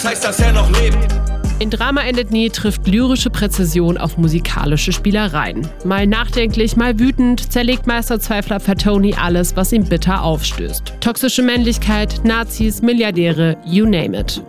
heißt, dass er noch lebt. In Drama endet nie trifft lyrische Präzision auf musikalische Spielereien. Mal nachdenklich, mal wütend zerlegt Meisterzweifler Fatoni alles, was ihm bitter aufstößt. Toxische Männlichkeit, Nazis, Milliardäre, you name it.